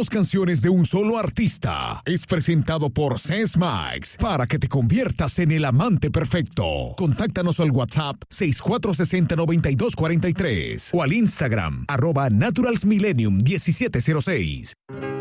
2 canciones de un solo artista. Es presentado por Ses Max para que te conviertas en el amante perfecto. Contáctanos al WhatsApp 6460-9243 o al Instagram @naturalsmillenium1706.